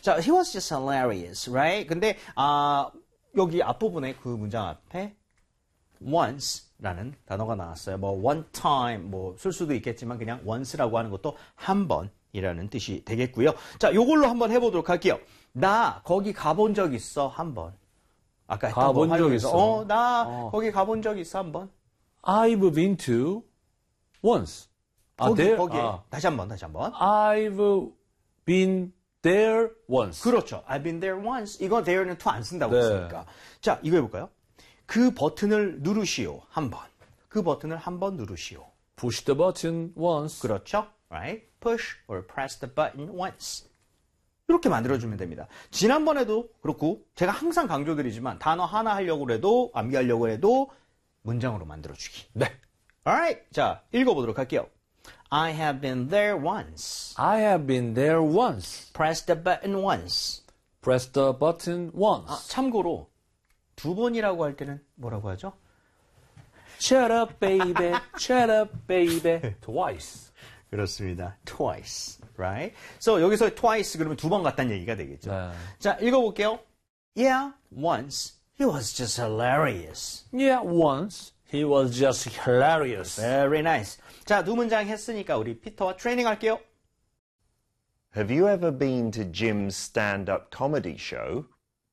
자, he was just hilarious, right? 근데 여기 앞부분에 그 문장 앞에 once라는 단어가 나왔어요. 뭐 one time 뭐 쓸 수도 있겠지만 그냥 once라고 하는 것도 한 번이라는 뜻이 되겠고요. 자, 요걸로 한번 해보도록 할게요. 나 거기 가본 적 있어 한 번. 아까 했던 가본 거 적 있어. 나 거기 가본 적 있어 한 번. I've been to once. 거기에 다시 한 번. I've been there once. 그렇죠. I've been there once. 이거 there는 to 안 쓴다고 했으니까. 자, 이거 해볼까요? 그 버튼을 누르시오. 한 번. 그 버튼을 한 번 누르시오. Push the button once. 그렇죠. Right? Push or press the button once. 이렇게 만들어주면 됩니다. 지난번에도 그렇고 제가 항상 강조드리지만 단어 하나 하려고 해도 암기하려고 해도 문장으로 만들어주기. 네. Alright. 자, 읽어보도록 할게요. I have been there once. I have been there once. Press the button once. Press the button once. 참고로 두 번이라고 할 때는 뭐라고 하죠? Shut up, baby. Shut up, baby. Twice. 그렇습니다. Twice. Right? So 여기서 twice 그러면 두 번 갔다는 얘기가 되겠죠. 네. 자, 읽어볼게요. Yeah, once. He was just hilarious. Yeah, once. He was just hilarious. Very nice. 자, 두 문장 했으니까 우리 피터와 트레이닝 할게요. Have you ever been to Jim's stand-up comedy show?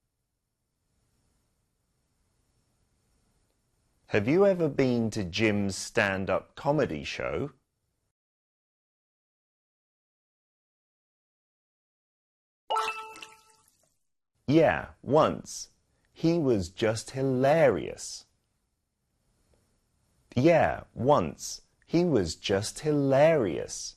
Have you ever been to Jim's stand-up comedy show? Yeah, once. He was just hilarious. Yeah, once. He was just hilarious.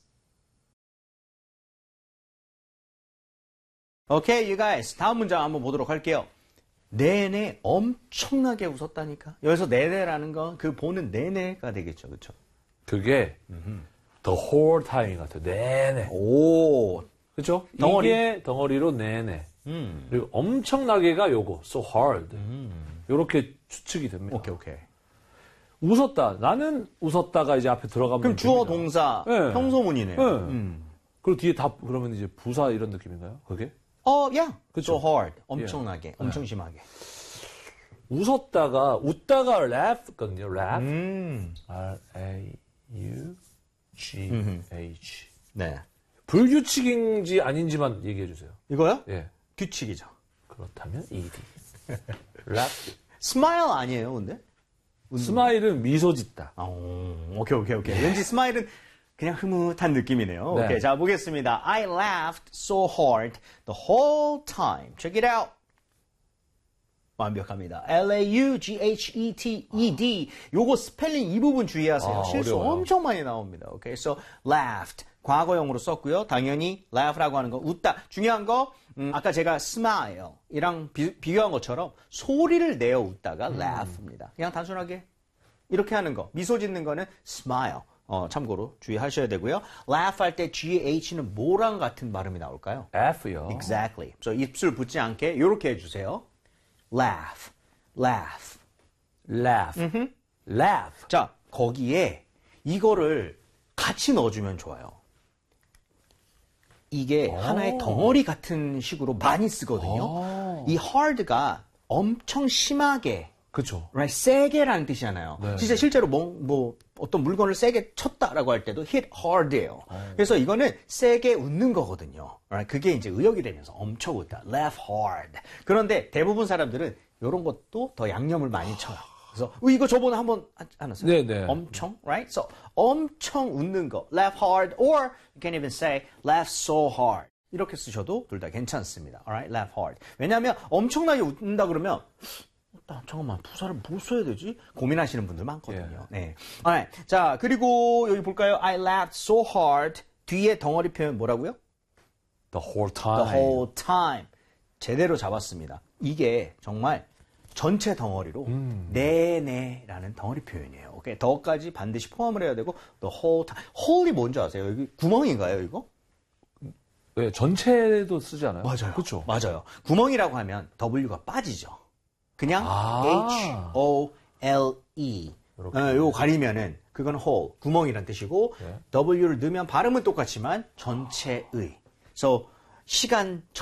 Okay, you guys. 다음 문장 한번 보도록 할게요. 내내 엄청나게 웃었다니까. 여기서 내내라는 건 그 보는 내내가 되겠죠. 그렇죠? 그게 the whole time 같아요. 내내. 오. 그렇죠? 덩어리. 이게 덩어리로 내내. 그리고 엄청나게가 요거 so hard. 요렇게 추측이 됩니다. 오케이. 웃었다. 나는 웃었다가 이제 앞에 들어가면 그럼 주어 동사 네. 평소문이네요. 네. 그리고 뒤에 다 그러면 이제 부사 이런 느낌인가요? 그게? yeah. 그쵸. So hard. 엄청나게. 엄청 심하게. 웃었다가 웃다가 laugh거든요. laugh. R-A-U-G-H. 네. 불규칙인지 아닌지만 얘기해 주세요. 이거요? 예. 규칙이죠. 그렇다면 ED. laugh. 스마일 아니에요, 근데? 스마일은 미소 짓다. 오케이. 왠지 스마일은 그냥 흐뭇한 느낌이네요. 네. 오케이, 자, 보겠습니다. I laughed so hard the whole time. Check it out. 완벽합니다. L-A-U-G-H-E-T-E-D. 요거 스펠링 이 부분 주의하세요. 실수 어려워요. 엄청 많이 나옵니다. 오케이, so laughed. 과거형으로 썼고요. 당연히 laugh라고 하는 거 웃다. 중요한 거 아까 제가 smile이랑 비교한 것처럼 소리를 내어 웃다가 laugh입니다. 그냥 단순하게 이렇게 하는 거. 미소 짓는 거는 smile. 참고로 주의하셔야 되고요. laugh 할 때 GH는 뭐랑 같은 발음이 나올까요? F요. Exactly. So 입술 붙지 않게 이렇게 해주세요. laugh. laugh. 자, 거기에 이거를 같이 넣어주면 좋아요. 이게 하나의 덩어리 같은 식으로 많이 쓰거든요. 이 hard가 엄청 심하게, 그렇죠. right? 세게라는 뜻이잖아요. 네. 진짜 실제로 뭐 어떤 물건을 세게 쳤다라고 할 때도 hit hard예요. 그래서 이거는 세게 웃는 거거든요. right? 그게 이제 의역이 되면서 엄청 웃다. laugh hard. 그런데 대부분 사람들은 이런 것도 더 양념을 많이 쳐요. 그래서 이거 저번에 한번 안 했어요? 네. 엄청, right? So 엄청 웃는 거, laugh hard, or you can even say laugh so hard. 이렇게 쓰셔도 둘 다 괜찮습니다. Alright, laugh hard. 왜냐하면 엄청나게 웃는다 그러면 잠깐만 부사를 뭐 써야 되지? 고민하시는 분들 많거든요. 네. Alright, 자 그리고 여기 볼까요? I laughed so hard. 뒤에 덩어리 표현 뭐라고요? The whole time. The whole time. 제대로 잡았습니다. 이게 정말 전체 덩어리로 내내라는 덩어리 표현이에요. 오케이, 더까지 반드시 포함을 해야 되고 the whole time. whole이 뭔지 아세요? 여기 구멍인가요, 이거? 네, 전체도 쓰지 않아요? 맞아요. 그렇죠. 맞아요. 구멍이라고 하면 W가 빠지죠. 그냥 H-O-L-E. 요거 가리면은 그건 whole, 구멍이란 뜻이고 W를 넣으면 발음은 똑같지만 전체의. So 시간